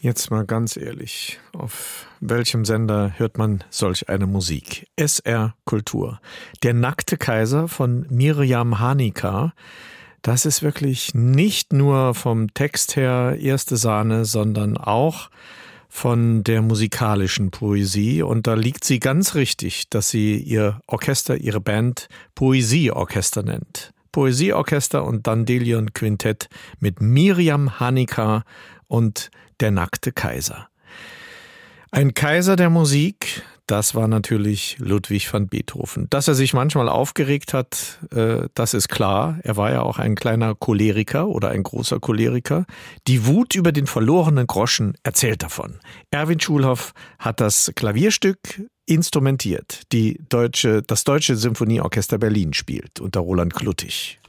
Jetzt mal ganz ehrlich, auf welchem Sender hört man solch eine Musik? SR Kultur. Der nackte Kaiser von Miriam Hanikar. Das ist wirklich nicht nur vom Text her erste Sahne, sondern auch von der musikalischen Poesie. Und da liegt sie ganz richtig, dass sie ihr Orchester, ihre Band Poesieorchester nennt. Poesieorchester und Dandelion Quintett mit Miriam Hanikar und der nackte Kaiser. Ein Kaiser der Musik, das war natürlich Ludwig van Beethoven. Dass er sich manchmal aufgeregt hat, das ist klar. Er war ja auch ein kleiner Choleriker oder ein großer Choleriker. Die Wut über den verlorenen Groschen erzählt davon. Erwin Schulhoff hat das Klavierstück instrumentiert, das Deutsche Symphonieorchester Berlin spielt unter Roland Kluttig.